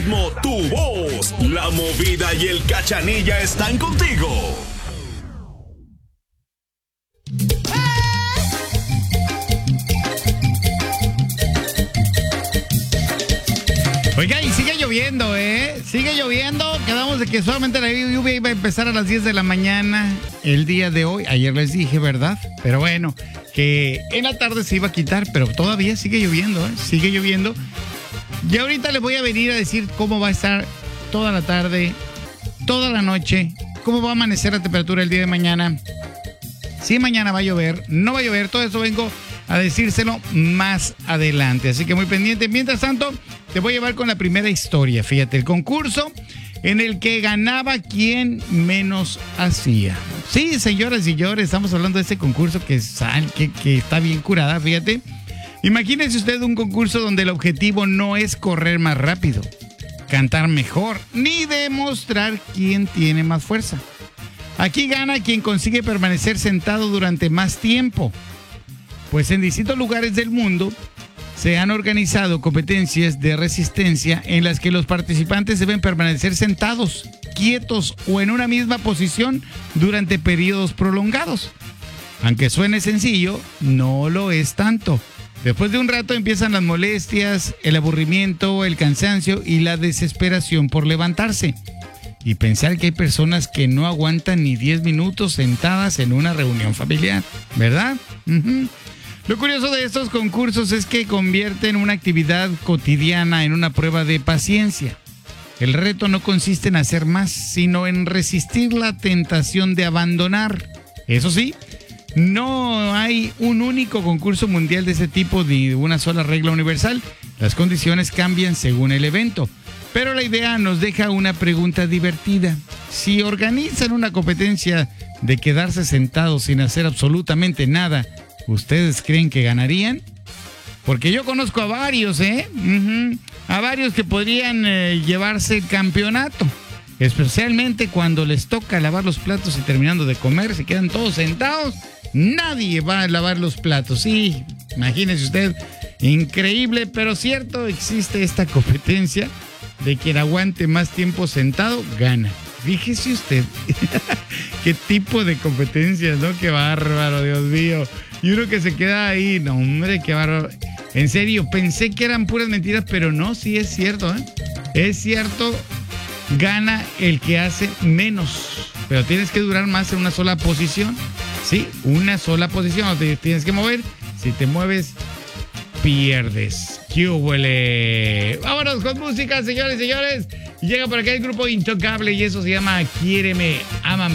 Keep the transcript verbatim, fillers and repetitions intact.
ritmo, tu voz. La movida y el cachanilla están contigo. Oiga, y sigue lloviendo, ¿eh? Sigue lloviendo. Quedamos de que solamente la lluvia iba a empezar a las diez de la mañana el día de hoy. Ayer les dije, ¿verdad? Pero bueno, que en la tarde se iba a quitar, pero todavía sigue lloviendo, ¿eh? Sigue lloviendo. Y ahorita les voy a venir a decir cómo va a estar toda la tarde, toda la noche, cómo va a amanecer la temperatura el día de mañana. Si mañana va a llover, no va a llover, todo eso vengo a decírselo más adelante. Así que muy pendiente. Mientras tanto, te voy a llevar con la primera historia. Fíjate, el concurso en el que ganaba quien menos hacía. Sí, señoras y señores, estamos hablando de este concurso que, sal, que, que está bien curada, fíjate. Imagínese usted un concurso donde el objetivo no es correr más rápido, cantar mejor, ni demostrar quién tiene más fuerza. Aquí gana quien consigue permanecer sentado durante más tiempo. Pues en distintos lugares del mundo se han organizado competencias de resistencia en las que los participantes deben permanecer sentados, quietos o en una misma posición durante periodos prolongados. Aunque suene sencillo, no lo es tanto. Después de un rato empiezan las molestias, el aburrimiento, el cansancio y la desesperación por levantarse. Y pensar que hay personas que no aguantan ni diez minutos sentadas en una reunión familiar, ¿verdad? Uh-huh. Lo curioso de estos concursos es que convierten una actividad cotidiana en una prueba de paciencia. El reto no consiste en hacer más, sino en resistir la tentación de abandonar. Eso sí, no hay un único concurso mundial de ese tipo ni una sola regla universal. Las condiciones cambian según el evento. Pero la idea nos deja una pregunta divertida. Si organizan una competencia de quedarse sentados sin hacer absolutamente nada, ¿ustedes creen que ganarían? Porque yo conozco a varios, ¿eh? Uh-huh. A varios que podrían eh, llevarse el campeonato. Especialmente cuando les toca lavar los platos y terminando de comer, se quedan todos sentados. Nadie va a lavar los platos. Sí, imagínese usted. Increíble, pero cierto, existe esta competencia de quien aguante más tiempo sentado, gana. Fíjese usted. Qué tipo de competencias, ¿no? Qué bárbaro, Dios mío. Y uno que se queda ahí, no, hombre, qué bárbaro. En serio, pensé que eran puras mentiras, pero no, sí es cierto, ¿eh? Es cierto, gana el que hace menos. Pero tienes que durar más en una sola posición. Sí, una sola posición, no te tienes que mover. Si te mueves, pierdes. ¡Qué huele! Vámonos con música, señores y señores. Llega por acá el grupo Intocable y eso se llama Quiéreme, Ámame.